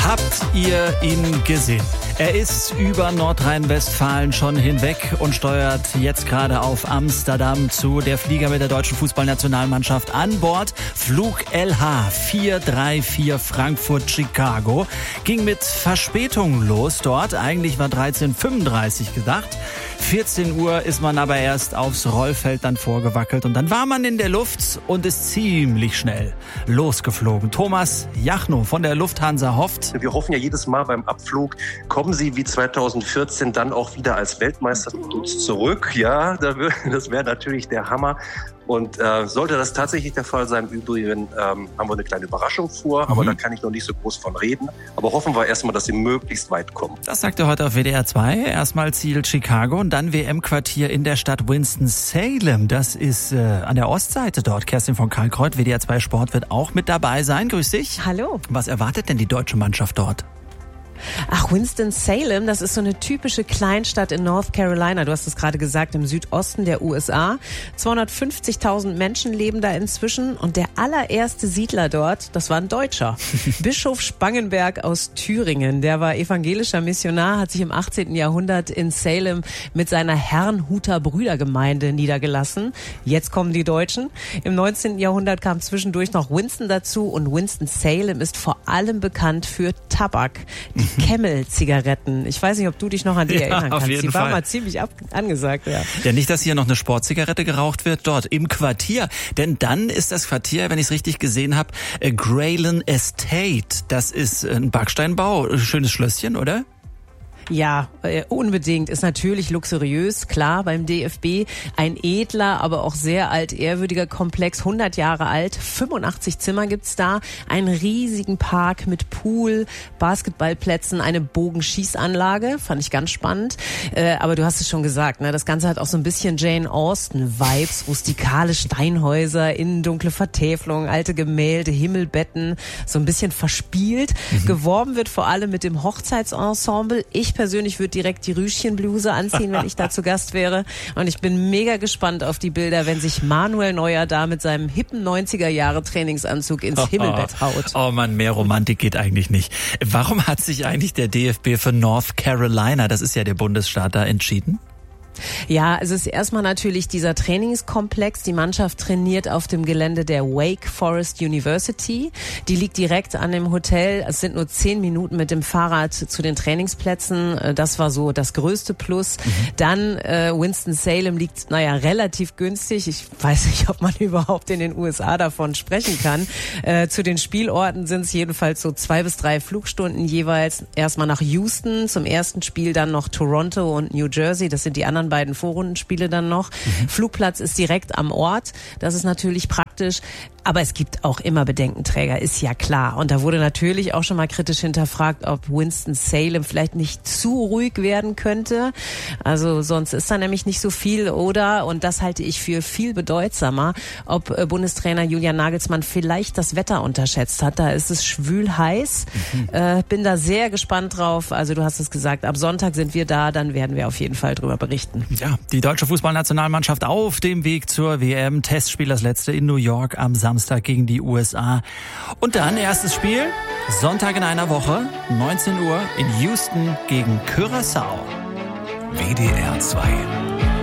Habt ihr ihn gesehen? Er ist über Nordrhein-Westfalen schon hinweg und steuert jetzt gerade auf Amsterdam zu. Der Flieger mit der deutschen Fußballnationalmannschaft an Bord. Flug LH 434 Frankfurt-Chicago. Ging mit Verspätung los dort. Eigentlich war 13:35 Uhr gedacht. 14 Uhr ist man aber erst aufs Rollfeld dann vorgewackelt und dann war man in der Luft und ist ziemlich schnell losgeflogen. Thomas Jachnow von der Lufthansa hofft. Wir hoffen ja jedes Mal beim Abflug, kommen Sie wie 2014 dann auch wieder als Weltmeister mit uns zurück. Ja, das wäre natürlich der Hammer. Und sollte das tatsächlich der Fall sein, im Übrigen haben wir eine kleine Überraschung vor, aber da kann ich noch nicht so groß von reden. Aber hoffen wir erstmal, dass Sie möglichst weit kommen. Das sagt er heute auf WDR 2. Erstmal Ziel Chicago und dann WM-Quartier in der Stadt Winston-Salem. Das ist an der Ostseite dort. Kerstin von Kalkreuth, WDR 2 Sport, wird auch mit dabei sein. Grüß dich. Hallo. Was erwartet denn die deutsche Mannschaft dort? Ach, Winston-Salem, das ist so eine typische Kleinstadt in North Carolina. Du hast es gerade gesagt, im Südosten der USA. 250.000 Menschen leben da inzwischen und der allererste Siedler dort, das war ein Deutscher. Bischof Spangenberg aus Thüringen. Der war evangelischer Missionar, hat sich im 18. Jahrhundert in Salem mit seiner Herrnhuter Brüdergemeinde niedergelassen. Jetzt kommen die Deutschen. Im 19. Jahrhundert kam zwischendurch noch Winston dazu und Winston-Salem ist vor allem bekannt für Tabak. Die Camel-Zigaretten. Ich weiß nicht, ob du dich noch an die erinnern kannst. Die waren mal ziemlich angesagt. Ja. Ja, nicht, dass hier noch eine Sportzigarette geraucht wird dort im Quartier. Denn dann ist das Quartier, wenn ich es richtig gesehen habe, Graylan Estate. Das ist ein Backsteinbau. Schönes Schlösschen, oder? Ja, unbedingt. Ist natürlich luxuriös, klar, beim DFB. Ein edler, aber auch sehr altehrwürdiger Komplex, 100 Jahre alt. 85 Zimmer gibt's da. Einen riesigen Park mit Pool, Basketballplätzen, eine Bogenschießanlage. Fand ich ganz spannend. Aber du hast es schon gesagt, ne? Das Ganze hat auch so ein bisschen Jane Austen-Vibes. Rustikale Steinhäuser, innen dunkle Vertäfelung, alte Gemälde, Himmelbetten. So ein bisschen verspielt. Geworben wird vor allem mit dem Hochzeitsensemble. Ich persönlich würde direkt die Rüschenbluse anziehen, wenn ich da zu Gast wäre. Und ich bin mega gespannt auf die Bilder, wenn sich Manuel Neuer da mit seinem hippen 90er-Jahre-Trainingsanzug ins Himmelbett haut. Oh Mann, mehr Romantik geht eigentlich nicht. Warum hat sich eigentlich der DFB für North Carolina, das ist ja der Bundesstaat, da entschieden? Ja, es ist erstmal natürlich dieser Trainingskomplex. Die Mannschaft trainiert auf dem Gelände der Wake Forest University. Die liegt direkt an dem Hotel. Es sind nur 10 Minuten mit dem Fahrrad zu den Trainingsplätzen. Das war so das größte Plus. Dann Winston-Salem liegt, relativ günstig. Ich weiß nicht, ob man überhaupt in den USA davon sprechen kann. Zu den Spielorten sind es jedenfalls so 2 bis 3 Flugstunden jeweils. Erstmal nach Houston zum ersten Spiel, dann noch Toronto und New Jersey. Das sind die anderen beiden Vorrundenspiele dann noch. Flugplatz ist direkt am Ort. Das ist natürlich praktisch. Aber es gibt auch immer Bedenkenträger, ist ja klar. Und da wurde natürlich auch schon mal kritisch hinterfragt, ob Winston-Salem vielleicht nicht zu ruhig werden könnte. Also sonst ist da nämlich nicht so viel. Oder, und das halte ich für viel bedeutsamer, ob Bundestrainer Julian Nagelsmann vielleicht das Wetter unterschätzt hat. Da ist es schwül heiß. Bin da sehr gespannt drauf. Also du hast es gesagt, ab Sonntag sind wir da, dann werden wir auf jeden Fall drüber berichten. Ja, die deutsche Fußballnationalmannschaft auf dem Weg zur WM. Testspiel das letzte in New York am Samstag gegen die USA. Und dann erstes Spiel, Sonntag in einer Woche, 19 Uhr in Houston gegen Curaçao. WDR 2